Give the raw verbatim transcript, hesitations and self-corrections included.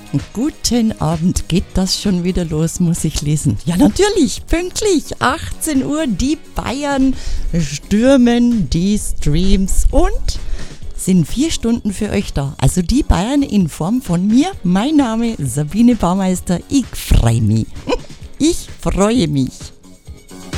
Guten Abend, geht das schon wieder los, muss ich lesen. Ja, natürlich, pünktlich, achtzehn Uhr, die Bayern stürmen die Streams und sind vier Stunden für euch da. Also die Bayern in Form von mir. Mein Name Sabine Baumeister, ich freue mich. Ich freue mich.